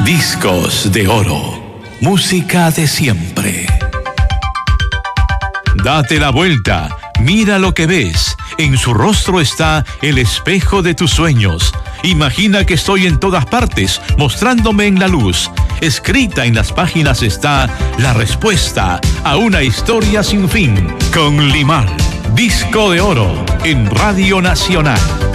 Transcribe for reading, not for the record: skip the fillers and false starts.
Discos de oro. Música de siempre. Date la vuelta. Mira lo que ves. En su rostro está el espejo de tus sueños. Imagina que estoy en todas partes, mostrándome en la luz. Escrita en las páginas está la respuesta a una historia sin fin. Con Limal. Disco de oro en Radio Nacional.